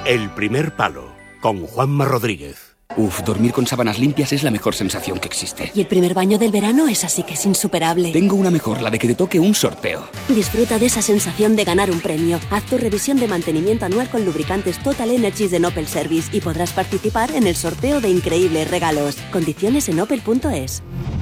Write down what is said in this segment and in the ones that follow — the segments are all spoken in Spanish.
El primer palo, con Juanma Rodríguez. Uf, dormir con sábanas limpias es la mejor sensación que existe. Y el primer baño del verano es así que es insuperable. Tengo una mejor, la de que te toque un sorteo. Disfruta de esa sensación de ganar un premio. Haz tu revisión de mantenimiento anual con lubricantes Total Energies de Opel Service y podrás participar en el sorteo de increíbles regalos. Condiciones en opel.es.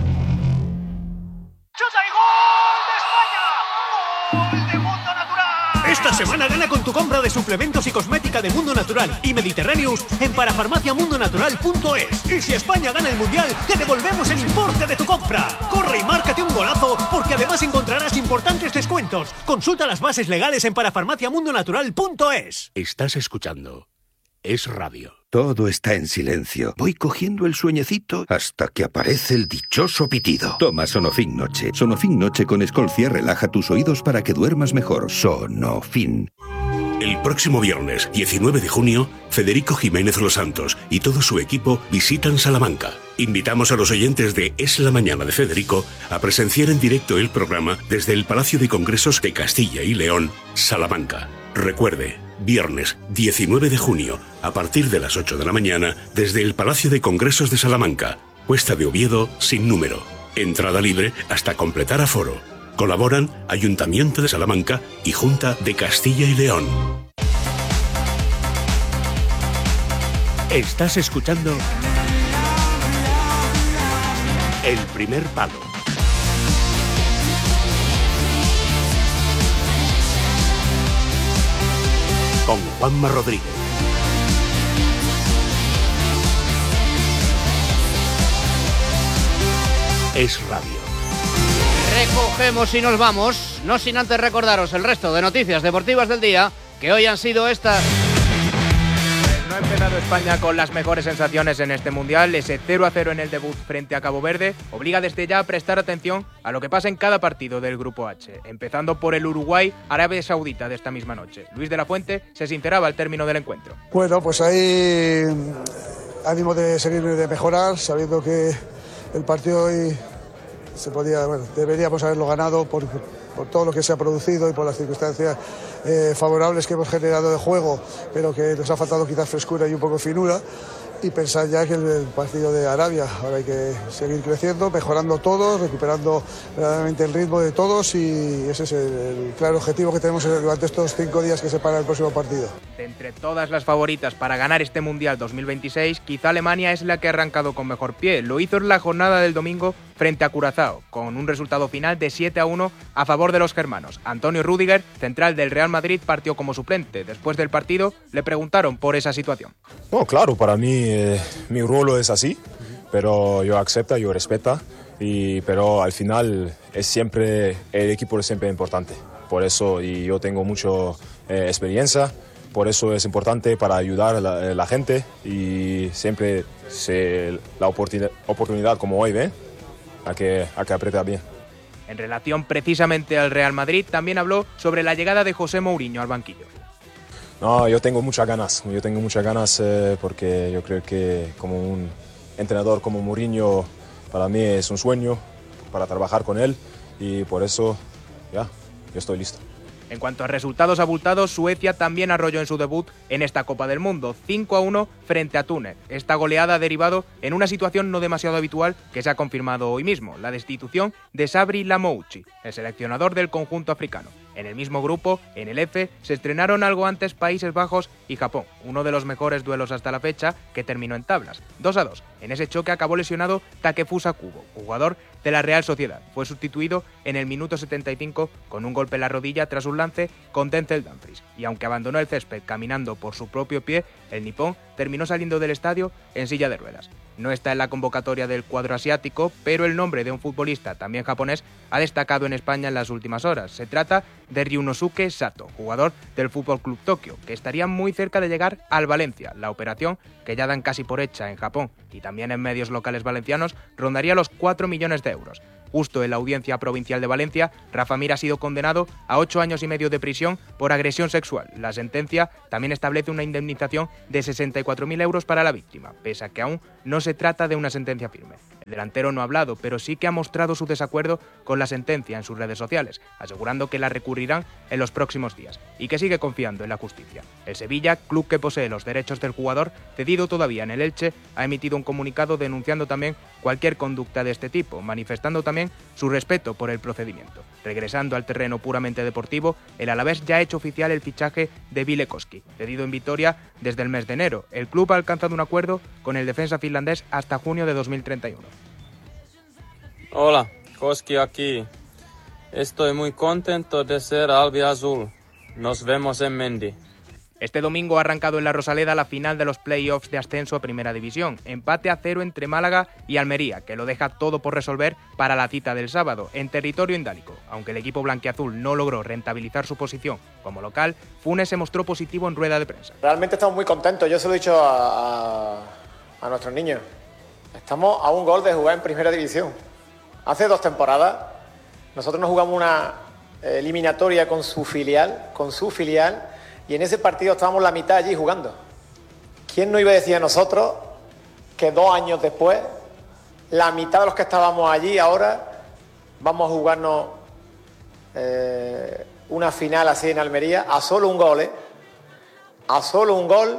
Esta semana gana con tu compra de suplementos y cosmética de Mundo Natural y Mediterráneos en parafarmaciamundonatural.es. Y si España gana el Mundial, te devolvemos el importe de tu compra. Corre y márcate un golazo, porque además encontrarás importantes descuentos. Consulta las bases legales en parafarmaciamundonatural.es. Estás escuchando Es Radio. Todo está en silencio. Voy cogiendo el sueñecito hasta que aparece el dichoso pitido. Toma Sonofin Noche. Sonofin Noche con Escolcia relaja tus oídos para que duermas mejor. Sonofin. El próximo viernes, 19 de junio, Federico Jiménez Los Santos y todo su equipo visitan Salamanca. Invitamos a los oyentes de Es la Mañana de Federico a presenciar en directo el programa desde el Palacio de Congresos de Castilla y León, Salamanca. Recuerde, viernes 19 de junio, a partir de las 8 de la mañana, desde el Palacio de Congresos de Salamanca, Cuesta de Oviedo, sin número. Entrada libre hasta completar aforo. Colaboran Ayuntamiento de Salamanca y Junta de Castilla y León. Estás escuchando El primer palo. Con Juanma Rodríguez. Es Radio. Recogemos y nos vamos, no sin antes recordaros el resto de noticias deportivas del día, que hoy han sido estas. No ha empezado España con las mejores sensaciones en este Mundial. Ese 0-0 en el debut frente a Cabo Verde obliga desde ya a prestar atención a lo que pasa en cada partido del Grupo H, empezando por el Uruguay-Arabia Saudita de esta misma noche. Luis de la Fuente se sinceraba al término del encuentro. Bueno, pues ahí ánimo de seguir, de mejorar, sabiendo que el partido hoy deberíamos haberlo ganado por todo lo que se ha producido y por las circunstancias favorables que hemos generado de juego, pero que nos ha faltado quizás frescura y un poco finura, y pensar ya que el partido de Arabia, ahora hay que seguir creciendo, mejorando todo, recuperando verdaderamente el ritmo de todos, y ese es el claro objetivo que tenemos durante estos 5 días que separan el próximo partido. De entre todas las favoritas para ganar este Mundial 2026, quizá Alemania es la que ha arrancado con mejor pie. Lo hizo en la jornada del domingo frente a Curazao, con un resultado final de 7-1 a favor de los germanos. Antonio Rüdiger, central del Real Madrid, partió como suplente. Después del partido le preguntaron por esa situación. No, claro, para mí mi rol es así, pero yo acepto, yo respeto, pero al final el equipo es siempre importante. Por eso, y yo tengo mucha experiencia, por eso es importante para ayudar a la gente, y siempre la oportunidad como hoy, a que apretar bien. En relación precisamente al Real Madrid, también habló sobre la llegada de José Mourinho al banquillo. No, yo tengo muchas ganas porque yo creo que como un entrenador como Mourinho, para mí es un sueño para trabajar con él, y por eso yo estoy listo. En cuanto a resultados abultados, Suecia también arrolló en su debut en esta Copa del Mundo, 5-1 frente a Túnez. Esta goleada ha derivado en una situación no demasiado habitual que se ha confirmado hoy mismo, la destitución de Sabri Lamouchi, el seleccionador del conjunto africano. En el mismo grupo, en el F, se estrenaron algo antes Países Bajos y Japón, uno de los mejores duelos hasta la fecha, que terminó en tablas, 2-2. En ese choque acabó lesionado Takefusa Kubo, jugador de la Real Sociedad. Fue sustituido en el minuto 75 con un golpe en la rodilla tras un lance con Denzel Dumfries. Y aunque abandonó el césped caminando por su propio pie, el nipón terminó saliendo del estadio en silla de ruedas. No está en la convocatoria del cuadro asiático, pero el nombre de un futbolista también japonés ha destacado en España en las últimas horas. Se trata de Ryunosuke Sato, jugador del FC Tokio, que estaría muy cerca de llegar al Valencia. La operación, que ya dan casi por hecha en Japón y también en medios locales valencianos, rondaría los 4 millones de euros. Justo en la Audiencia Provincial de Valencia, Rafa Mir ha sido condenado a 8 años y medio de prisión por agresión sexual. La sentencia también establece una indemnización de 64.000 euros para la víctima, pese a que aún no se trata de una sentencia firme. El delantero no ha hablado, pero sí que ha mostrado su desacuerdo con la sentencia en sus redes sociales, asegurando que la recurrirán en los próximos días y que sigue confiando en la justicia. El Sevilla, club que posee los derechos del jugador, cedido todavía en el Elche, ha emitido un comunicado denunciando también cualquier conducta de este tipo, manifestando también su respeto por el procedimiento. Regresando al terreno puramente deportivo, el Alavés ya ha hecho oficial el fichaje de Ville Koski, cedido en Vitoria desde el mes de enero. El club ha alcanzado un acuerdo con el defensa finlandés hasta junio de 2031. Hola, Koski aquí. Estoy muy contento de ser albiazul. Nos vemos en Mendy. Este domingo ha arrancado en la Rosaleda la final de los play-offs de ascenso a Primera División. Empate a 0 entre Málaga y Almería, que lo deja todo por resolver para la cita del sábado, en territorio indálico. Aunque el equipo blanquiazul no logró rentabilizar su posición como local, Funes se mostró positivo en rueda de prensa. Realmente estamos muy contentos, yo se lo he dicho a nuestros niños. Estamos a un gol de jugar en Primera División. Hace 2 temporadas nosotros nos jugamos una eliminatoria con su filial, y en ese partido estábamos la mitad allí jugando. ¿Quién nos iba a decir a nosotros que 2 años después, la mitad de los que estábamos allí ahora vamos a jugarnos una final así en Almería a solo un gol, a solo un gol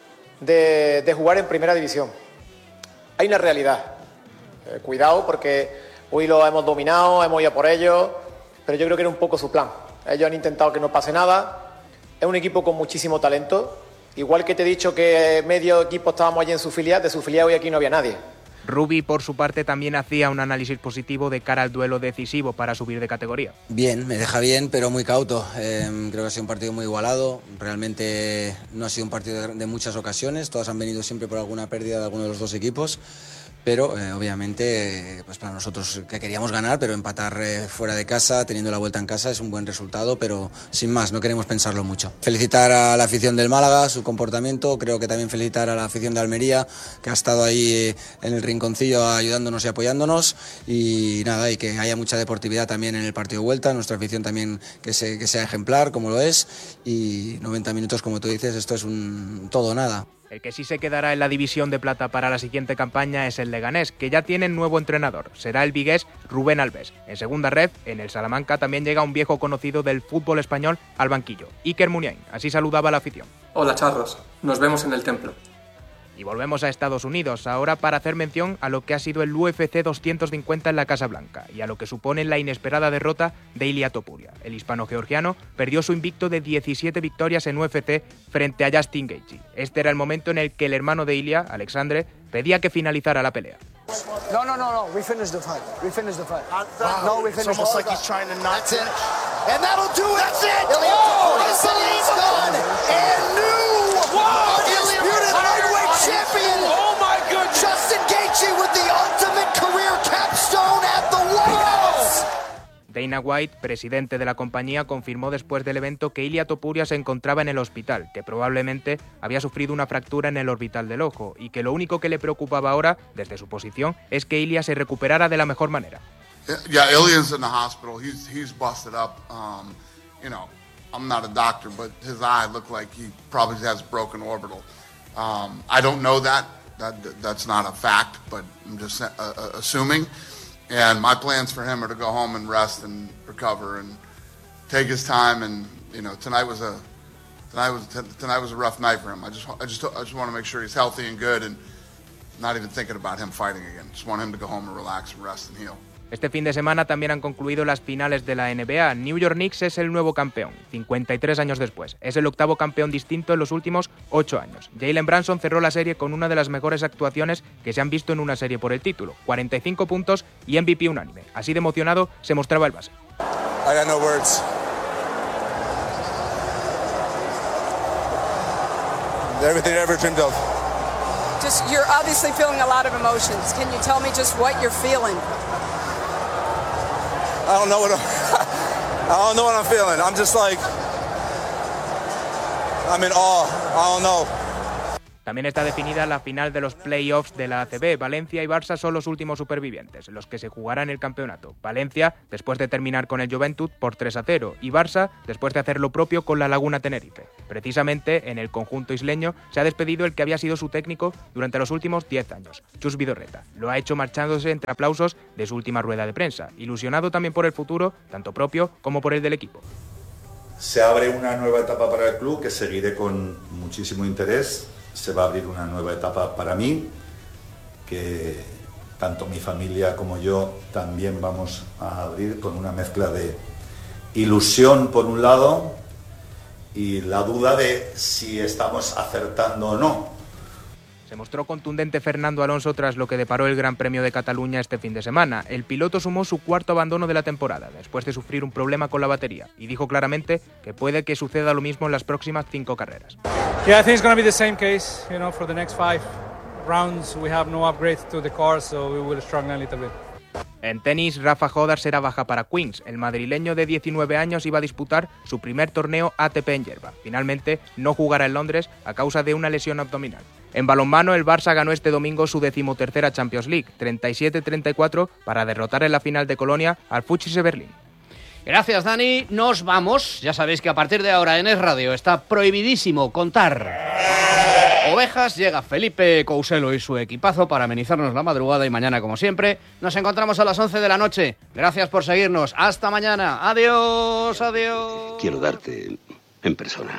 de jugar en Primera División? Hay una realidad. Cuidado, porque hoy lo hemos dominado, hemos ido por ellos, pero yo creo que era un poco su plan. Ellos han intentado que no pase nada. Es un equipo con muchísimo talento. Igual que te he dicho que medio equipo estábamos allí en su filial, de su filial hoy aquí no había nadie. Rubi, por su parte, también hacía un análisis positivo de cara al duelo decisivo para subir de categoría. Bien, me deja bien, pero muy cauto. Creo que ha sido un partido muy igualado. Realmente no ha sido un partido de muchas ocasiones. Todas han venido siempre por alguna pérdida de alguno de los 2 equipos. Pero obviamente pues para nosotros que queríamos ganar, pero empatar fuera de casa, teniendo la vuelta en casa, es un buen resultado, pero sin más, no queremos pensarlo mucho. Felicitar a la afición del Málaga, su comportamiento, creo que también felicitar a la afición de Almería, que ha estado ahí en el rinconcillo ayudándonos y apoyándonos, y nada, y que haya mucha deportividad también en el partido de vuelta, nuestra afición también que sea ejemplar, como lo es, y 90 minutos, como tú dices, esto es un todo o nada. El que sí se quedará en la división de plata para la siguiente campaña es el Leganés, que ya tiene nuevo entrenador. Será el vigués Rubén Alves. En segunda red, en el Salamanca, también llega un viejo conocido del fútbol español al banquillo, Iker Muniain. Así saludaba a la afición. Hola charros, nos vemos en el templo. Y volvemos a Estados Unidos, ahora para hacer mención a lo que ha sido el UFC 250 en la Casa Blanca y a lo que supone la inesperada derrota de Ilia Topuria. El hispano-georgiano perdió su invicto de 17 victorias en UFC frente a Justin Gaethje. Este era el momento en el que el hermano de Ilia, Alexandre, pedía que finalizara la pelea. No, we finished the fight. We finished the fight. No, we finished the fight. It's almost like he's trying to knock it. And that'll do it. That's it. Oh, he's done. And new undisputed lightweight champion. Oh my goodness. Justin Gaethje with the ultimate career capstone at the White House. Dana White, presidente de la compañía, confirmó después del evento que Ilia Topuria se encontraba en el hospital, que probablemente había sufrido una fractura en el orbital del ojo y que lo único que le preocupaba ahora, desde su posición, es que Ilia se recuperara de la mejor manera. Yeah, Ilia's in the hospital. He's busted up. You know, I'm not a doctor, but his eye looked like he probably has broken orbital. I don't know that. That's not a fact, but I'm just assuming. And my plans for him are to go home and rest and recover and take his time. And you know, tonight was a rough night for him. I just want to make sure he's healthy and good, and not even thinking about him fighting again. Just want him to go home and relax and rest and heal. Este fin de semana también han concluido las finales de la NBA. New York Knicks es el nuevo campeón, 53 años después. Es el octavo campeón distinto en los últimos 8 años. Jalen Brunson cerró la serie con una de las mejores actuaciones que se han visto en una serie por el título. 45 puntos y MVP unánime. Así de emocionado se mostraba el base. I got no words. Everything I ever dreamed of. Just, you're obviously feeling a lot of emotions. Can you tell me just what you're feeling? I don't know what I'm feeling. I'm just like, I'm in awe. I don't know. También está definida la final de los play-offs de la ACB. Valencia y Barça son los últimos supervivientes, los que se jugarán el campeonato. Valencia, después de terminar con el Joventut por 3-0, y Barça, después de hacer lo propio con la Laguna Tenerife. Precisamente, en el conjunto isleño, se ha despedido el que había sido su técnico durante los últimos 10 años, Chus Vidorreta. Lo ha hecho marchándose entre aplausos de su última rueda de prensa, ilusionado también por el futuro, tanto propio como por el del equipo. Se abre una nueva etapa para el club que seguiré con muchísimo interés. Se va a abrir una nueva etapa para mí, que tanto mi familia como yo también vamos a abrir, con una mezcla de ilusión por un lado y la duda de si estamos acertando o no. Se mostró contundente Fernando Alonso tras lo que deparó el Gran Premio de Cataluña este fin de semana. El piloto sumó su cuarto abandono de la temporada, después de sufrir un problema con la batería, y dijo claramente que puede que suceda lo mismo en las próximas 5 carreras. Yeah, I think it's going to be the same case. You know, for the next 5 rounds we have no upgrades to the car, so we will struggle a little bit. En tenis, Rafa Jodar será baja para Queens. El madrileño de 19 años iba a disputar su primer torneo ATP en hierba. Finalmente, no jugará en Londres a causa de una lesión abdominal. En balonmano, el Barça ganó este domingo su 13ª Champions League, 37-34, para derrotar en la final de Colonia al Fuchs Berlín. Gracias, Dani. Nos vamos. Ya sabéis que a partir de ahora en Es Radio está prohibidísimo contar ovejas. Llega Felipe Couselo y su equipazo para amenizarnos la madrugada, y mañana, como siempre, nos encontramos a las 11 de la noche. Gracias por seguirnos. Hasta mañana. Adiós, adiós. Quiero darte en persona.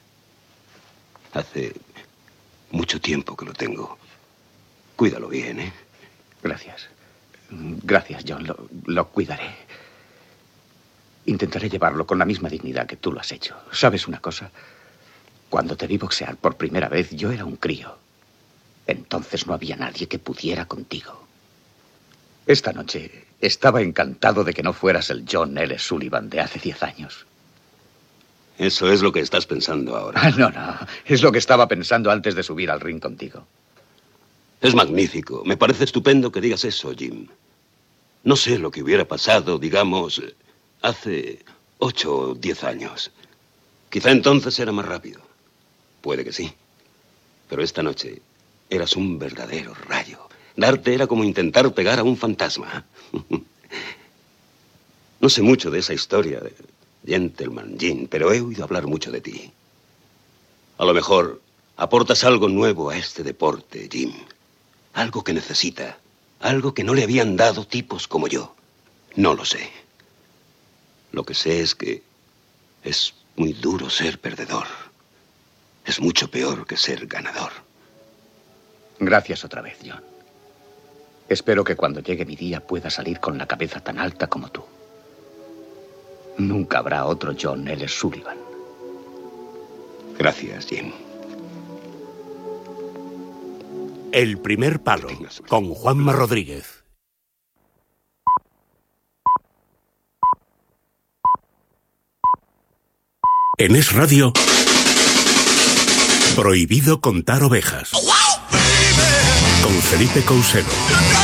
Hace mucho tiempo que lo tengo. Cuídalo bien, ¿eh? Gracias. Gracias, John. Lo cuidaré. Intentaré llevarlo con la misma dignidad que tú lo has hecho. ¿Sabes una cosa? Cuando te vi boxear por primera vez, yo era un crío. Entonces no había nadie que pudiera contigo. Esta noche estaba encantado de que no fueras el John L. Sullivan de hace 10 años. Eso es lo que estás pensando ahora. No. Es lo que estaba pensando antes de subir al ring contigo. Es magnífico. Me parece estupendo que digas eso, Jim. No sé lo que hubiera pasado, digamos, hace 8 o 10 años. Quizá entonces era más rápido. Puede que sí. Pero esta noche eras un verdadero rayo. Darte era como intentar pegar a un fantasma. No sé mucho de esa historia de Gentleman Jim, pero he oído hablar mucho de ti. A lo mejor aportas algo nuevo a este deporte, Jim. Algo que necesita. Algo que no le habían dado tipos como yo. No lo sé. Lo que sé es que es muy duro ser perdedor. Es mucho peor que ser ganador. Gracias otra vez, John. Espero que cuando llegue mi día pueda salir con la cabeza tan alta como tú. Nunca habrá otro John L. Sullivan. Gracias, Jim. El primer palo, con Juanma Rodríguez. En Es Radio, prohibido contar ovejas. Con Felipe Couselo.